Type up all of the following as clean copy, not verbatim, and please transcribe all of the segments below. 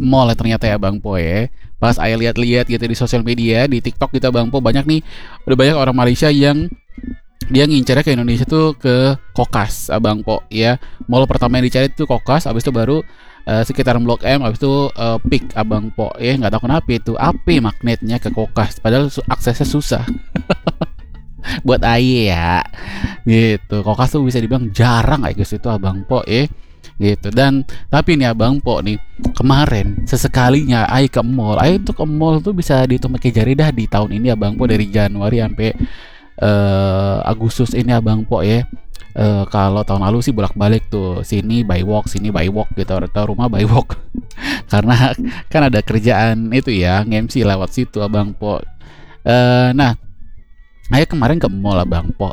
mall ya ternyata ya Bang Po ya. Pas Aya lihat-lihat gitu di sosial media, di TikTok gitu Bang Po, banyak nih, udah banyak orang Malaysia yang dia ngincernya ke Indonesia tuh ke Kokas Abang Po ya. Mall pertama yang dicari tuh Kokas, habis itu baru sekitaran Blok M, habis itu Peak Abang Po ya. Nggak tahu kenapa itu AP magnetnya ke Kokas, padahal aksesnya susah. Buat Aye ya gitu. Kokas tuh bisa dibilang jarang kayak gitu Abang Po ya gitu. Dan tapi nih Abang Po nih, kemarin sesekalinya Aye ke mall. Aye tuh ke mall tuh bisa dihitung pakai jari dah di tahun ini Abang Po, dari Januari sampai Agustus ini Abang Po ya. Kalau tahun lalu sih bolak-balik tuh, sini by walk gitu, atau rumah by walk. Karena kan ada kerjaan itu ya, nge-MC lewat situ Abang Po. Nah, Aye kemarin ke mall Abang Po.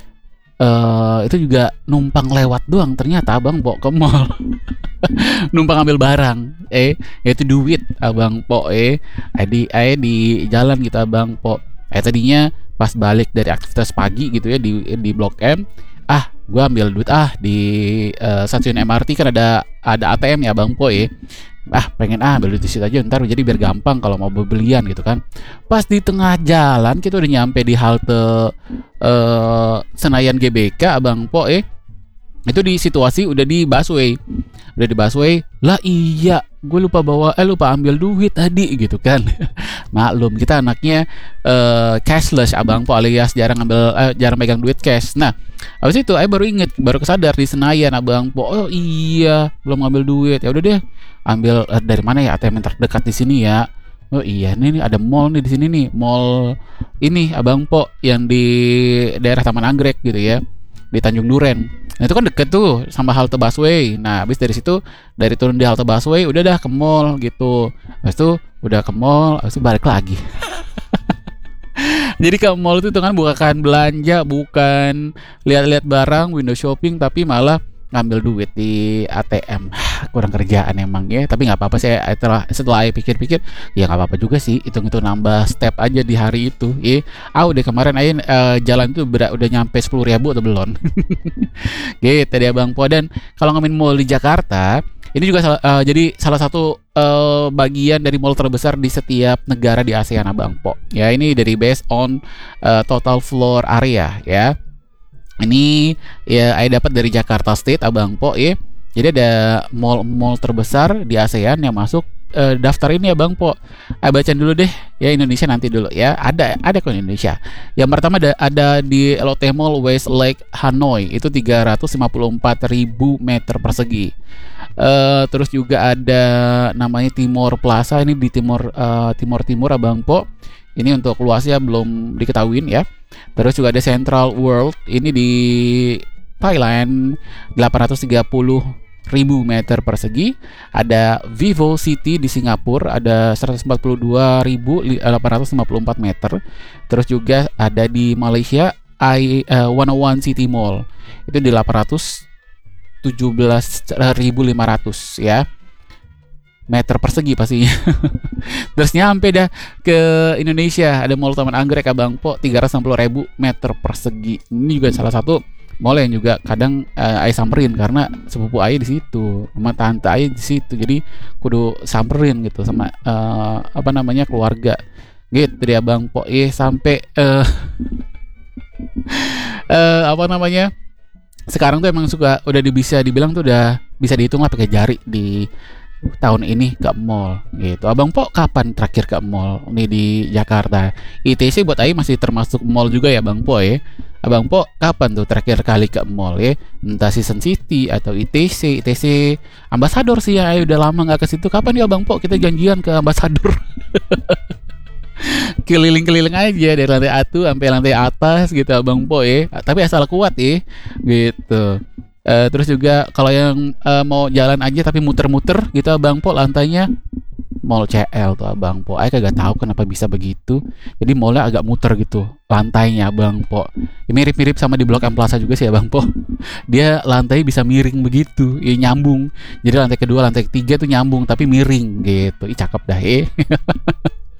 Itu juga numpang lewat doang ternyata Abang Po ke mall. Numpang ambil barang yaitu duit Abang Po Aye di jalan gitu Abang Po. Tadinya pas balik dari aktivitas pagi gitu ya di Blok M, gua ambil duit di stasiun MRT kan ada ATM ya Bang Po pengen ambil duit di situ aja, ntar jadi biar gampang kalau mau belian gitu kan. Pas di tengah jalan kita udah nyampe di halte Senayan GBK Abang Po itu di situasi udah di busway lah. Iya, gue lupa ambil duit tadi gitu kan. Maklum kita anaknya cashless Abang Po, alias jarang megang duit cash. Nah, habis itu baru kesadar di Senayan Abang Po, oh iya belum ngambil duit. Ya udah deh, ambil dari mana ya ATM yang terdekat di sini ya. Oh iya, nih ada mall nih di sini nih, mall ini Abang Po yang di daerah Taman Anggrek gitu ya, di Tanjung Duren. Nah itu kan deket tuh sama halte busway. Nah habis dari situ, dari turun di halte busway udah dah ke mall gitu. Habis itu udah ke mall, habis itu balik lagi. Jadi ke mall itu kan bukan belanja, bukan lihat-lihat barang, window shopping, tapi malah ngambil duit di ATM. Kurang kerjaan emang ya, tapi nggak apa-apa. Setelah Aye pikir-pikir, ya nggak apa-apa juga sih, itu nambah step aja di hari itu. Udah kemarin Aye jalan itu udah nyampe 10.000 atau belum. Gitu dia Bang Po. Dan kalau ngomongin mall di Jakarta, ini juga jadi salah satu bagian dari mall terbesar di setiap negara di ASEAN Abang Po. Ya ini dari based on total floor area ya. Ini ya Aye dapat dari Jakarta State Abang Po ya. Jadi ada mall terbesar di ASEAN yang masuk daftar ini Abang Po. Aye bacain dulu deh ya, Indonesia nanti dulu ya. Ada kok Indonesia. Yang pertama ada di Lotte Mall Westlake Hanoi, itu 354.000 meter persegi. Terus juga ada namanya Timor Plaza, ini di timur Abang Po. Ini untuk luasnya belum diketahuin ya. Terus juga ada Central World, ini di Thailand, 830.000 meter persegi. Ada Vivo City di Singapura, ada 142.854 meter. Terus juga ada di Malaysia 101 City Mall, itu di 817.500 ya meter persegi pastinya. Terus nyampe dah ke Indonesia, ada Mall Taman Anggrek Abang Po, 360.000 meter persegi. Ini juga salah satu mall yang juga kadang Aye samperin karena sepupu Aye di situ, sama tante Aye di situ. Jadi kudu samperin gitu sama keluarga. Gitu dia Abang Po. Sampai sekarang tuh emang udah bisa dibilang tuh udah bisa dihitung lah pakai jari di tahun ini ke mall gitu. Abang Po kapan terakhir ke mall nih di Jakarta? ITC buat Aye masih termasuk mall juga ya Bang Po ya. Abang Po kapan tuh terakhir kali ke mall ya? Entah Season City atau ITC Ambassador sih ya, Aye udah lama nggak ke situ. Kapan ya Bang Po kita janjian ke Ambassador? Keliling-keliling aja dari lantai 1 sampai lantai atas gitu Abang Po ya. Tapi asal kuat ya gitu. Terus juga kalau yang mau jalan aja tapi muter-muter gitu Abang Po, lantainya Mall CL tuh Abang Po. Aye kagak tahu kenapa bisa begitu. Jadi mallnya agak muter gitu lantainya Abang Po. Mirip-mirip sama di Blok M Plaza juga sih Abang Po. Dia lantai bisa miring begitu, nyambung. Jadi lantai kedua, lantai ketiga tuh nyambung tapi miring gitu. Cakep dah